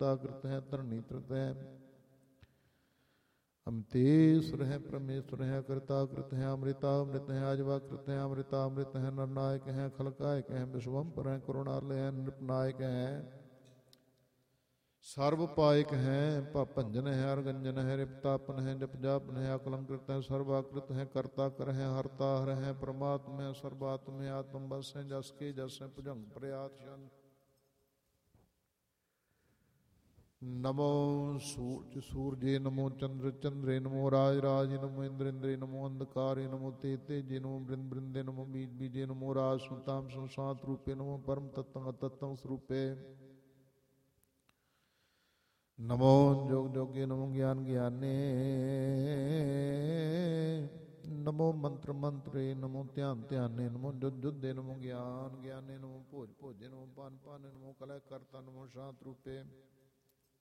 ਕਰਤਾ ਕਰਤ ਹੈ ਧਰਣੀ ਤਰਤ ਹੈ। ਅਮਤੇ ਸੁਰ ਹੈ ਪਰਮੇਸ਼ਵਰ ਹੈ ਕਰਤਾ ਕਰਤ ਹੈ ਅੰਮ੍ਰਿਤਾ ਅੰਮ੍ਰਿਤ ਹੈ ਆਜਵਾ ਕਰਤ ਹੈ ਅੰਮ੍ਰਿਤਾ ਅੰਮ੍ਰਿਤ ਹੈ ਨਰਨਾਇਕ ਹੈ ਖਲਕਾਇਕ ਹੈ ਵਿਸ਼ਵੰਪਰ ਹੈ ਕਰੁਣਾਲਯ ਹੈ ਨਿਰਪਨਾਇਕ ਹੈ ਸਰਬ ਪਾਇਕ ਹੈ ਭੰਜਨ ਹੈ ਅਰਗੰਜਨ ਹੈ ਰਿਪਤਾਪਨ ਹੈ ਜਪਜਾਪਨ ਹੈ ਅਕਲੰਕ੍ਰਿਤ ਹੈ ਸਰਵਾਕ੍ਰਿਤ ਹੈ ਕਰਤਾ ਕਰ ਹੈ ਹਰਤਾ ਹਰ ਹੈ ਪਰਮਾਤਮਾ ਹੈ ਸਰਬਾਤਮੇ ਆਤਮ ਬਸ ਹੈ ਜਸ ਕੇ ਜਸ ਹੈ ਭੁਜੰਗ ਪ੍ਰਿਆਤ ਸ਼ਨ। ਨਮੋ ਸੂਰਜ ਸੂਰਜੇ ਨਮੋ ਚੰਦਰ ਚੰਦਰੇ ਨਮੋ ਰਾਜ ਰਾਜੇ ਨਮੋ ਇੰਦਰ ਇੰਦਰੇ ਨਮੋ ਅੰਧਕਾਰੇ ਨਮੋ ਤੇ ਤੇਜੇ ਨਮੋ ਬ੍ਰਿੰਦ ਬ੍ਰਿੰਦੇ ਨਮੋ ਬੀਜ ਬੀਜੇ ਨਮੋ ਰਾਜ ਸੁਤਾਮ ਸੰਸਾਤ ਰੂਪੇ ਨਮੋ ਪਰਮ ਤਤੰ ਅਤਤੰ ਸਰੂਪੇ ਨਮੋ ਜੋਗ ਜੋਗੇ ਨਮੋ ਗਿਆਨ ਗਿਆਨੇ ਨਮੋ ਮੰਤਰ ਮੰਤਰੇ ਨਮੋ ਧਿਆਨ ਧਿਆਨੇ ਨਮੋ ਜੁਦ ਜੁਦੇ ਨਮੋ ਗਿਆਨ ਗਿਆਨੇ ਨਮੋ ਭੋਜ ਭੋਜੇ ਨਮੋ ਪਾਨ ਪਾਨੇ ਨਮੋ ਕਲੈ ਕਰਤਾ ਨਮੋ ਸ਼ਾਂਤ ਰੂਪੇ